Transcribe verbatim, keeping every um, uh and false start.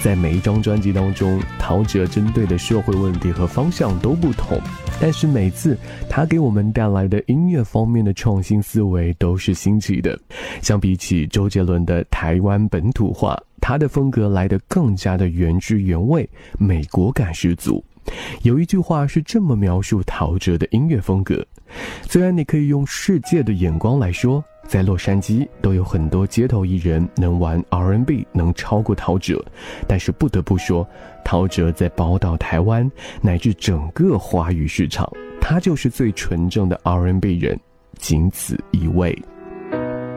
在每一张专辑当中，陶喆针对的社会问题和方向都不同，但是每次他给我们带来的音乐方面的创新思维都是新奇的。相比起周杰伦的台湾本土化，他的风格来得更加的原汁原味，美国感十足。有一句话是这么描述陶喆的音乐风格：虽然你可以用世界的眼光来说，在洛杉矶都有很多街头艺人能玩 R and B 能超过陶喆，但是不得不说，陶喆在宝岛台湾乃至整个华语市场，他就是最纯正的 R and B 人，仅此一位。